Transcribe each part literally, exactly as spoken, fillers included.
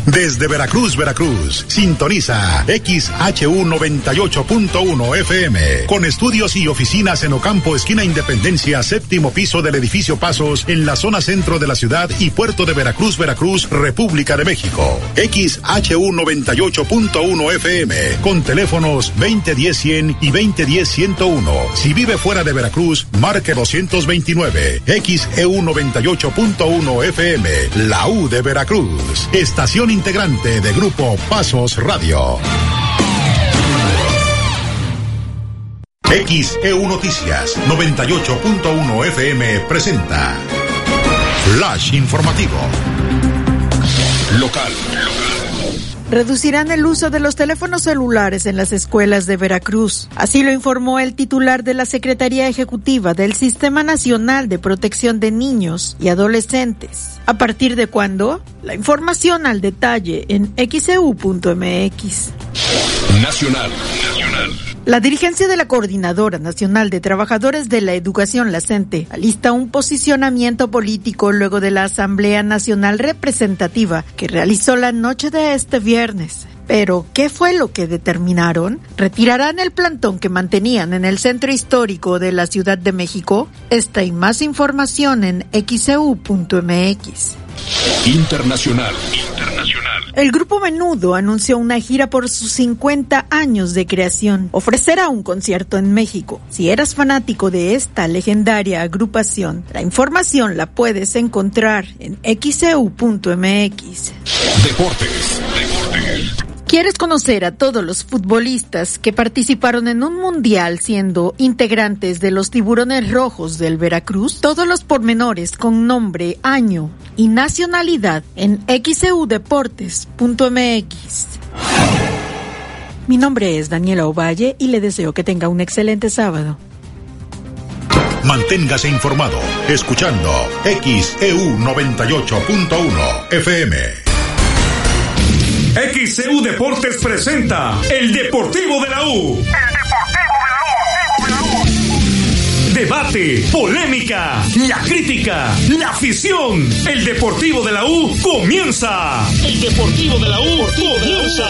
Desde Veracruz, Veracruz, sintoniza X H U noventa y ocho punto uno F M, con estudios y oficinas en Ocampo, esquina Independencia, séptimo piso del edificio Pasos, en la zona centro de la ciudad y puerto de Veracruz, Veracruz, República de México. X H U noventa y ocho punto uno F M, con teléfonos veinte diez cien y veinte diez ciento uno. Si vive fuera de Veracruz, marque doscientos veintinueve. X E U noventa y ocho punto uno F M, la U de Veracruz. Estación integrante de Grupo Pasos Radio. X E U Noticias noventa y ocho punto uno F M presenta Flash Informativo. Local. Reducirán el uso de los teléfonos celulares en las escuelas de Veracruz. Así lo informó el titular de la Secretaría Ejecutiva del Sistema Nacional de Protección de Niños y Adolescentes. ¿A partir de cuándo? La información al detalle en X E U punto M X. Nacional. Nacional. La dirigencia de la Coordinadora Nacional de Trabajadores de la Educación, la CENTE, alista un posicionamiento político luego de la Asamblea Nacional Representativa que realizó la noche de este viernes. Pero, ¿qué fue lo que determinaron? ¿Retirarán el plantón que mantenían en el centro histórico de la Ciudad de México? Esta y más información en X E U punto M X. Internacional. Internacional. El Grupo Menudo anunció una gira por sus cincuenta años de creación. Ofrecerá un concierto en México. Si eras fanático de esta legendaria agrupación, la información la puedes encontrar en X E U punto M X. Deportes. Deportes. ¿Quieres conocer a todos los futbolistas que participaron en un mundial siendo integrantes de los Tiburones Rojos del Veracruz? Todos los pormenores con nombre, año y nacionalidad en X E U deportes punto M X. Mi nombre es Daniela Ovalle y le deseo que tenga un excelente sábado. Manténgase informado escuchando X E U noventa y ocho punto uno F M. X E U Deportes presenta El Deportivo de la U. El Deportivo de la U. Debate, polémica, la crítica, la afición. El Deportivo de la U comienza. El Deportivo de la U comienza.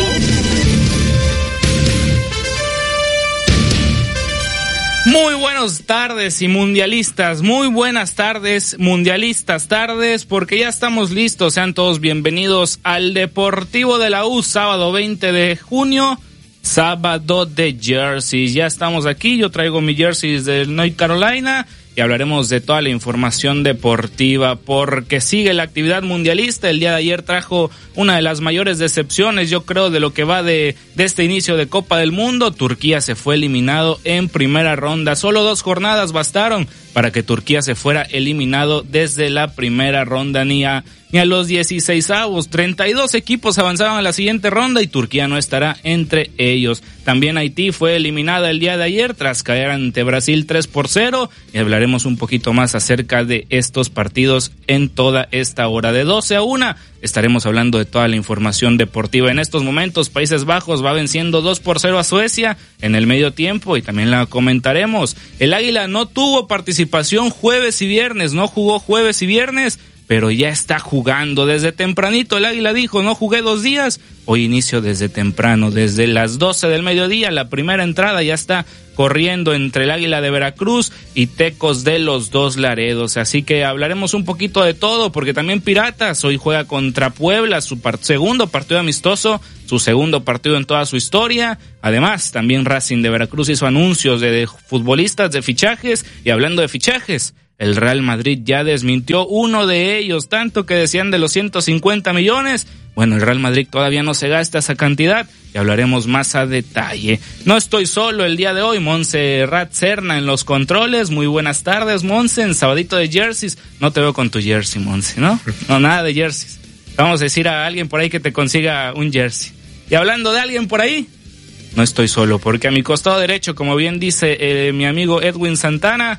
Muy buenas tardes y mundialistas, muy buenas tardes, mundialistas tardes, porque ya estamos listos, sean todos bienvenidos al Deportivo de la U, sábado veinte de junio, sábado de jerseys. Ya estamos aquí, yo traigo mi jersey de North Carolina y hablaremos de toda la información deportiva, porque sigue la actividad mundialista. El día de ayer trajo una de las mayores decepciones, yo creo, de lo que va de, de este inicio de Copa del Mundo. Turquía se fue eliminado en primera ronda. Solo dos jornadas bastaron para que Turquía se fuera eliminado desde la primera ronda, ni a, ni a los dieciseisavos. treinta y dos equipos avanzaban a la siguiente ronda y Turquía no estará entre ellos. También Haití fue eliminada el día de ayer tras caer ante Brasil tres por cero, y hablaremos un poquito más acerca de estos partidos en toda esta hora. De doce a una estaremos hablando de toda la información deportiva. En estos momentos Países Bajos va venciendo dos por cero a Suecia en el medio tiempo y también la comentaremos. El Águila no tuvo participación jueves y viernes, no jugó jueves y viernes, pero ya está jugando desde tempranito. El Águila dijo, no jugué dos días, hoy inicio desde temprano, desde las doce del mediodía, la primera entrada ya está corriendo entre el Águila de Veracruz y Tecos de los Dos Laredos. Así que hablaremos un poquito de todo, porque también Piratas hoy juega contra Puebla, su par- segundo partido amistoso, su segundo partido en toda su historia. Además, también Racing de Veracruz hizo anuncios de, de futbolistas, de fichajes, y hablando de fichajes, el Real Madrid ya desmintió uno de ellos, tanto que decían de los ciento cincuenta millones. Bueno, el Real Madrid todavía no se gasta esa cantidad y hablaremos más a detalle. No estoy solo el día de hoy, Montserrat Serna en los controles. Muy buenas tardes, Monse, en sabadito de jerseys. No te veo con tu jersey, Monse, ¿no? No, nada de jerseys. Vamos a decir a alguien por ahí que te consiga un jersey. Y hablando de alguien por ahí, no estoy solo, porque a mi costado derecho, como bien dice eh, mi amigo Edwin Santana,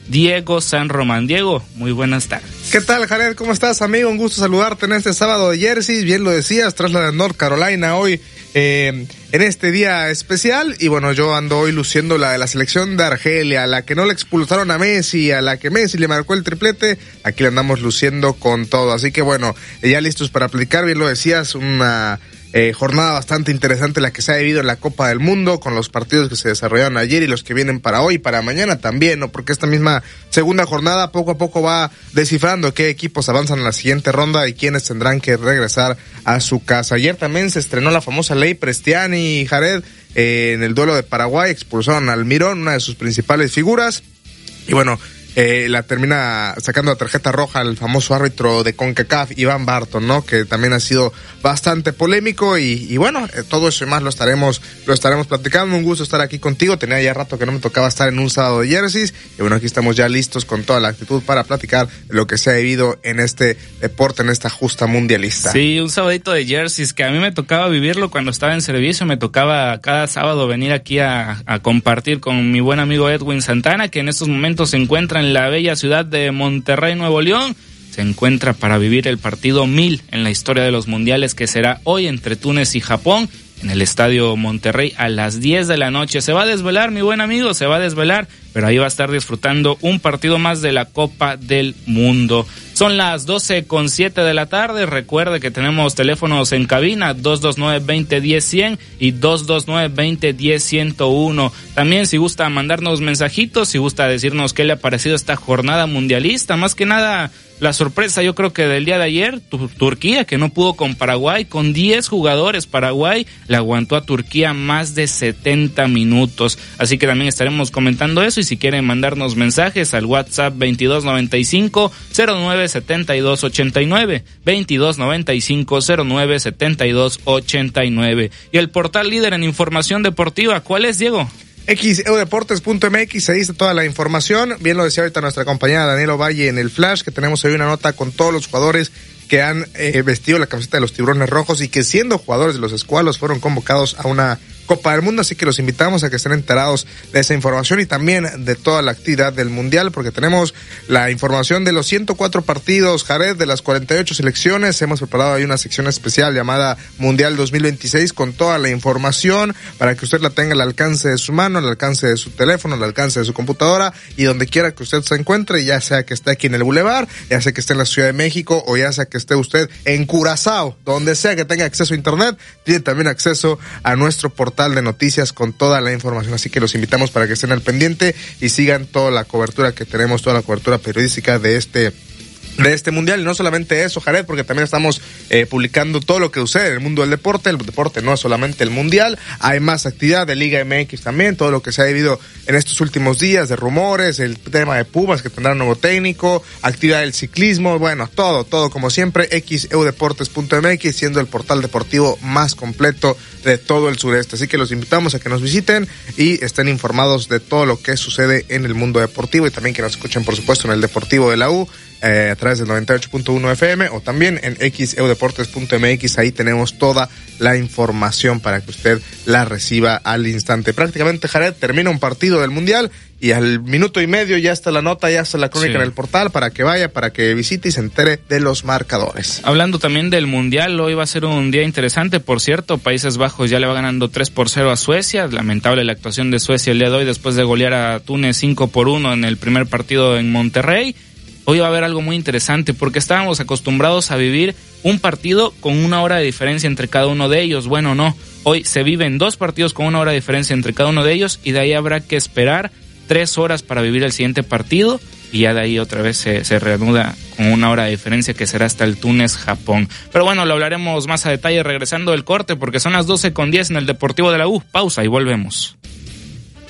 Diego San Román. Diego, muy buenas tardes. ¿Qué tal, Jared? ¿Cómo estás, amigo? Un gusto saludarte en este sábado de Jerseys. Bien lo decías, tras la de North Carolina hoy eh, en este día especial. Y bueno, yo ando hoy luciendo la de la selección de Argelia, a la que no le expulsaron a Messi, a la que Messi le marcó el triplete. Aquí le andamos luciendo con todo. Así que bueno, ya listos para platicar. Bien lo decías, una... Eh, jornada bastante interesante la que se ha vivido en la Copa del Mundo, con los partidos que se desarrollaron ayer y los que vienen para hoy y para mañana también, ¿no? Porque esta misma segunda jornada poco a poco va descifrando qué equipos avanzan a la siguiente ronda y quiénes tendrán que regresar a su casa. Ayer también se estrenó la famosa ley Prestiani y Jared, eh, en el duelo de Paraguay expulsaron al Mirón, una de sus principales figuras, y bueno, Eh, la termina sacando la tarjeta roja al famoso árbitro de CONCACAF, Iván Barton, ¿no? Que también ha sido bastante polémico y, y bueno, eh, todo eso y más lo estaremos, lo estaremos platicando. Un gusto estar aquí contigo. Tenía ya rato que no me tocaba estar en un sábado de Jerseys y bueno, aquí estamos ya listos con toda la actitud para platicar lo que se ha vivido en este deporte, en esta justa mundialista. Sí, un sabadito de Jerseys que a mí me tocaba vivirlo cuando estaba en servicio. Me tocaba cada sábado venir aquí a, a compartir con mi buen amigo Edwin Santana, que en estos momentos se encuentra en la bella ciudad de Monterrey, Nuevo León. Se encuentra para vivir el partido mil en la historia de los mundiales, que será hoy entre Túnez y Japón en el Estadio Monterrey a las diez de la noche. Se va a desvelar, mi buen amigo, se va a desvelar, pero ahí va a estar disfrutando un partido más de la Copa del Mundo. Son las doce con siete de la tarde. Recuerde que tenemos teléfonos en cabina dos dos nueve, veinte, diez, cien y dos dos nueve, veinte, diez, ciento uno. También si gusta mandarnos mensajitos, si gusta decirnos qué le ha parecido esta jornada mundialista, más que nada la sorpresa yo creo que del día de ayer, tu, Turquía que no pudo con Paraguay, con diez jugadores Paraguay le aguantó a Turquía más de setenta minutos, así que también estaremos comentando eso y si quieren mandarnos mensajes al WhatsApp veintidós noventa y cinco, cero nueve setenta y dos ochenta y nueve, veintidós noventa y cinco, cero nueve setenta y dos ochenta y nueve. Y el portal líder en información deportiva, ¿cuál es, Diego? X E U Deportes punto M X, se dice toda la información. Bien lo decía ahorita nuestra compañera Daniela Valle en el Flash, que tenemos hoy una nota con todos los jugadores que han eh, vestido la camiseta de los Tiburones Rojos y que siendo jugadores de los Escualos fueron convocados a una Copa del Mundo, así que los invitamos a que estén enterados de esa información y también de toda la actividad del Mundial, porque tenemos la información de los ciento cuatro partidos, Jared, de las cuarenta y ocho selecciones. Hemos preparado ahí una sección especial llamada Mundial dos mil veintiséis con toda la información para que usted la tenga al alcance de su mano, al alcance de su teléfono, al alcance de su computadora y donde quiera que usted se encuentre, ya sea que esté aquí en el Boulevard, ya sea que esté en la Ciudad de México o ya sea que esté usted en Curazao, donde sea que tenga acceso a internet, tiene también acceso a nuestro portal de noticias con toda la información, así que los invitamos para que estén al pendiente y sigan toda la cobertura que tenemos, toda la cobertura periodística de este de este mundial. Y no solamente eso, Jared, porque también estamos eh, publicando todo lo que sucede en el mundo del deporte. El deporte no es solamente el mundial, hay más actividad de Liga M X también, todo lo que se ha vivido en estos últimos días de rumores, el tema de Pumas que tendrá un nuevo técnico, actividad del ciclismo, bueno, todo, todo como siempre, X E U Deportes punto M X, siendo el portal deportivo más completo de todo el sureste. Así que los invitamos a que nos visiten y estén informados de todo lo que sucede en el mundo deportivo y también que nos escuchen, por supuesto, en el Deportivo de la U, Eh, a través del noventa y ocho punto uno F M o también en X E U Deportes punto M X. Ahí tenemos toda la información para que usted la reciba al instante. Prácticamente, Jared, termina un partido del Mundial y al minuto y medio ya está la nota, ya está la crónica sí. en el portal para que vaya, para que visite y se entere de los marcadores. Hablando también del Mundial, hoy va a ser un día interesante, por cierto. Países Bajos ya le va ganando tres por cero a Suecia. Lamentable la actuación de Suecia el día de hoy después de golear a Túnez cinco por uno en el primer partido en Monterrey. Hoy va a haber algo muy interesante porque estábamos acostumbrados a vivir un partido con una hora de diferencia entre cada uno de ellos. Bueno, no. Hoy se viven dos partidos con una hora de diferencia entre cada uno de ellos y de ahí habrá que esperar tres horas para vivir el siguiente partido y ya de ahí otra vez se, se reanuda con una hora de diferencia que será hasta el Túnez-Japón. Pero bueno, lo hablaremos más a detalle regresando del corte porque son las doce con diez en el Deportivo de la U. Pausa y volvemos.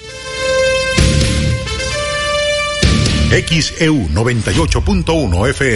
X E U noventa y ocho punto uno F M